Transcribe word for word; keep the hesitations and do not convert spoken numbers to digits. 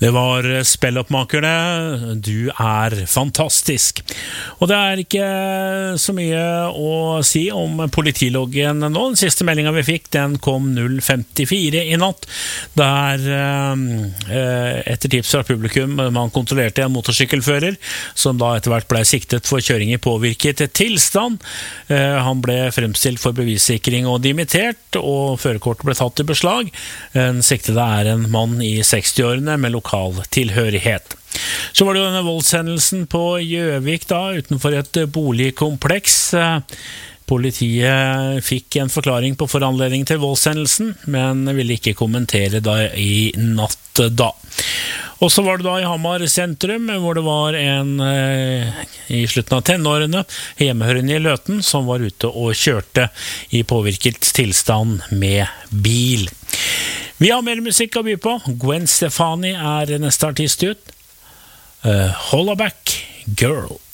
Det var Spelloppmakerne, du er fantastisk. Og det er ikke så mye å si om politiloggen nå. Den siste meldingen vi fikk, den kom null femtifire i natt, der eh, etter tips fra publikum man kontrollerte en motorsykkelfører, som da etter hvert ble siktet for kjøring i påvirket tilstand. Eh, han ble fremstilt for bevissikring og dimittert, og førerkortet ble tatt i beslag. Den siktede er en mann i sekstiårene med lokal tilhørighet. Så var det jo denne voldshendelsen på Gjøvik da, utenfor et boligkompleks. Politiet fikk en forklaring på foranledning til voldshendelsen, men ville ikke kommentere da i natt da. Og så var det da i Hamar sentrum, hvor det var en eh, i slutten av tenårene, hjemmehørende i Løten, som var ute og kjørte i påvirket tilstand med bil. Vi har mer musikk å by på. Gwen Stefani er neste artist ut. Uh, Hollaback Girl.